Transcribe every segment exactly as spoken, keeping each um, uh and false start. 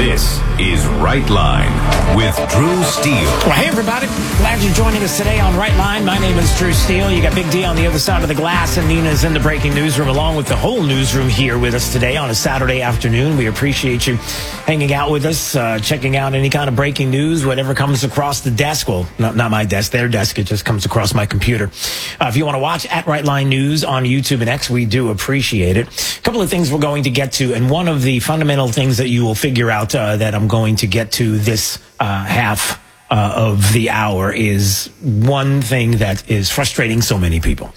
This is Right Line with Drew Steele. Well, hey, everybody. Glad you're joining us today on Right Line. My name is Drew Steele. You got Big D on the other side of the glass, and Nina's in the breaking newsroom, along with the whole newsroom here with us today on a Saturday afternoon. We appreciate you hanging out with us, uh, checking out any kind of breaking news, whatever comes across the desk. Well, not, not my desk, their desk. It just comes across my computer. Uh, if you want to watch at Right Line News on YouTube and X, we do appreciate it. A couple of things we're going to get to, and one of the fundamental things that you will figure out uh, that I'm going to get to this uh, half uh, of the hour is one thing that is frustrating so many people.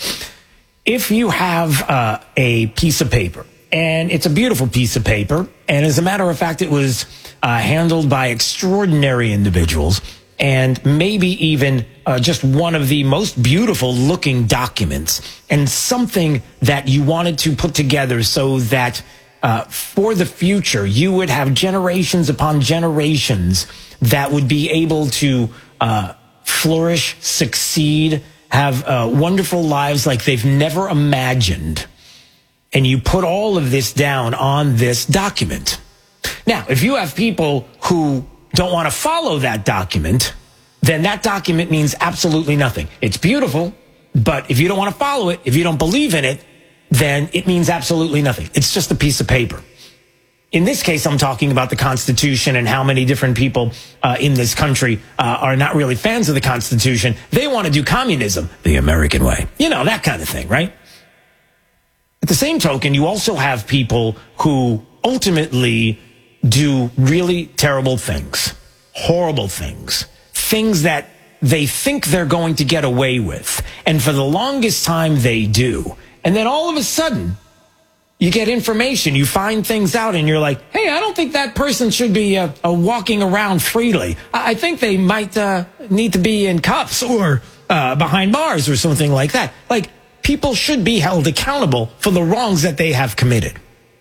If you have uh, a piece of paper, and it's a beautiful piece of paper, and as a matter of fact, it was uh, handled by extraordinary individuals, and maybe even uh, just one of the most beautiful looking documents, and something that you wanted to put together so that uh, for the future, you would have generations upon generations that would be able to uh, flourish, succeed, have uh, wonderful lives like they've never imagined. And you put all of this down on this document. Now, if you have people who don't want to follow that document, then that document means absolutely nothing. It's beautiful, but if you don't want to follow it, if you don't believe in it, then it means absolutely nothing. It's just a piece of paper. In this case, I'm talking about the Constitution and how many different people uh, in this country uh, are not really fans of the Constitution. They want to do communism the American way. You know, that kind of thing, right? At the same token, you also have people who ultimately do really terrible things, horrible things, things that they think they're going to get away with. And for the longest time, they do. And then all of a sudden, you get information, you find things out, and you're like, hey, I don't think that person should be uh, uh, walking around freely. I, I think they might uh, need to be in cuffs or uh, behind bars or something like that. Like, people should be held accountable for the wrongs that they have committed.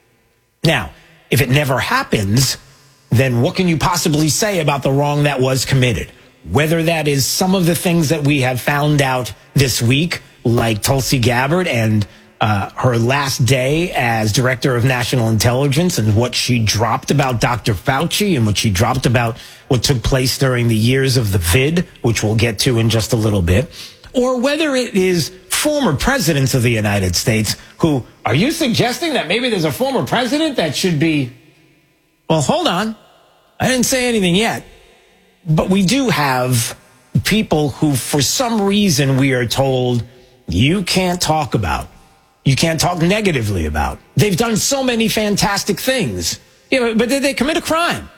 Now, if it never happens, then what can you possibly say about the wrong that was committed? Whether that is some of the things that we have found out this week, like Tulsi Gabbard and uh, her last day as Director of National Intelligence and what she dropped about Doctor Fauci and what she dropped about what took place during the years of the vid, which we'll get to in just a little bit, or whether it is former presidents of the United States who, are you suggesting that maybe there's a former president that should be, well, hold on, I didn't say anything yet. But we do have people who, for some reason, we are told you can't talk about. You can't talk negatively about. They've done so many fantastic things. You know, but did they commit a crime?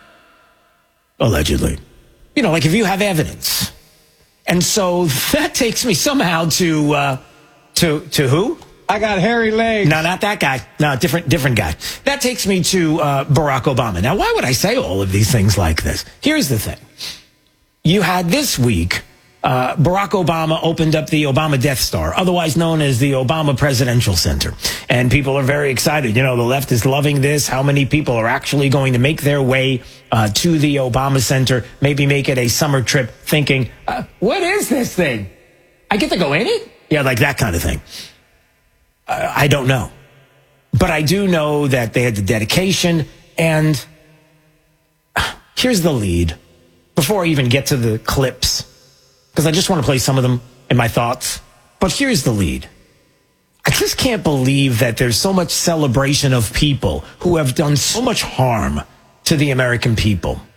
Allegedly. You know, like if you have evidence. And so that takes me somehow to, uh, to, to who? I got hairy legs. No, not that guy. No, different, different guy. That takes me to uh, Barack Obama. Now, why would I say all of these things like this? Here's the thing. You had this week, uh, Barack Obama opened up the Obama Death Star, otherwise known as the Obama Presidential Center. And people are very excited. You know, the left is loving this. How many people are actually going to make their way uh, to the Obama Center, maybe make it a summer trip thinking, uh, what is this thing? I get to go in it? Yeah, like that kind of thing. Uh, I don't know. But I do know that they had the dedication. And here's the lead. Before I even get to the clips, because I just want to play some of them in my thoughts. But here's the lead. I just can't believe that there's so much celebration of people who have done so much harm to the American people.